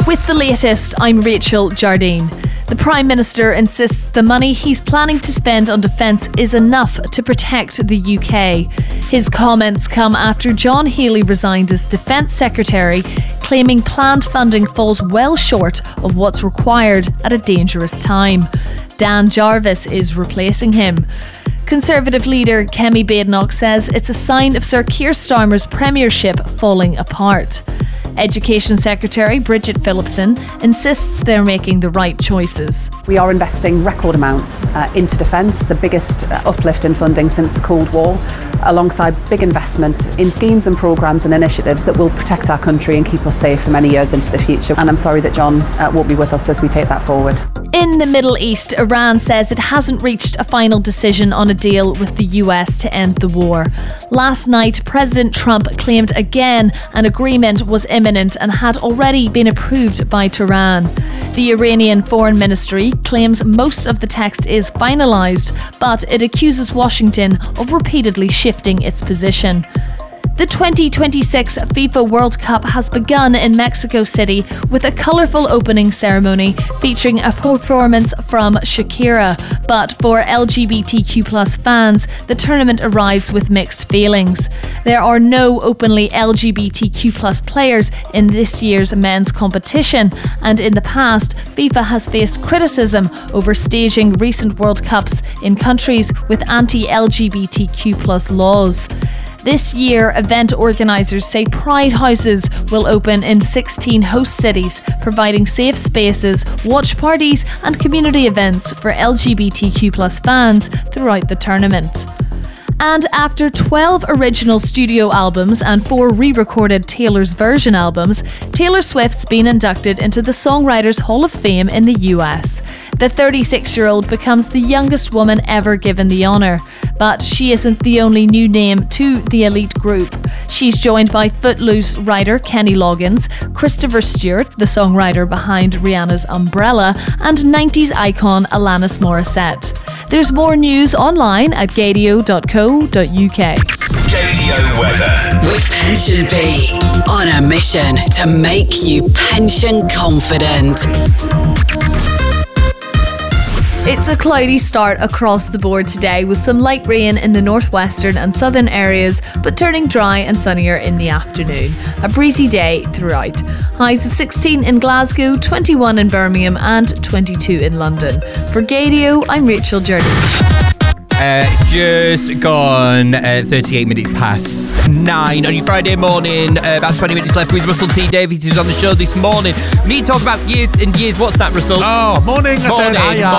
With the latest, I'm Rachel Jardine. The Prime Minister insists the money he's planning to spend on defence is enough to protect the UK. His comments come after John Healey resigned as Defence Secretary, claiming planned funding falls well short of what's required at a dangerous time. Dan Jarvis is replacing him. Conservative leader Kemi Badenoch says it's a sign of Sir Keir Starmer's premiership falling apart. Education Secretary Bridget Phillipson insists they're making the right choices. We are investing record amounts into defence, the biggest uplift in funding since the Cold War, alongside big investment in schemes and programmes and initiatives that will protect our country and keep us safe for many years into the future. And I'm sorry that John won't be with us as we take that forward. In the Middle East, Iran says it hasn't reached a final decision on a deal with the US to end the war. Last night, President Trump claimed again an agreement was imminent and had already been approved by Tehran. The Iranian Foreign Ministry claims most of the text is finalised, but it accuses Washington of repeatedly shifting its position. The 2026 FIFA World Cup has begun in Mexico City with a colourful opening ceremony featuring a performance from Shakira. But for LGBTQ+ fans, the tournament arrives with mixed feelings. There are no openly LGBTQ+ players in this year's men's competition, and in the past, FIFA has faced criticism over staging recent World Cups in countries with anti-LGBTQ+ laws. This year, event organisers say Pride Houses will open in 16 host cities, providing safe spaces, watch parties and community events for LGBTQ+ fans throughout the tournament. And after 12 original studio albums and 4 re-recorded Taylor's version albums, Taylor Swift's been inducted into the Songwriters Hall of Fame in the US. The 36-year-old becomes the youngest woman ever given the honour. But she isn't the only new name to the elite group. She's joined by Footloose writer Kenny Loggins, Christopher Stewart, the songwriter behind Rihanna's Umbrella, and 90s icon Alanis Morissette. There's more news online at gadio.co.uk. Gadio weather. With Pension B, on a mission to make you pension confident. It's a cloudy start across the board today with some light rain in the northwestern and southern areas, but turning dry and sunnier in the afternoon. A breezy day throughout. Highs of 16 in Glasgow, 21 in Birmingham and 22 in London. For Gadio, I'm Rachel Jardine. It's just gone 38 minutes past 9 on your Friday morning. About 20 minutes left with Russell T Davies, who's on the show this morning. We need to talk about years and years. What's that, Russell? Oh, morning. I said,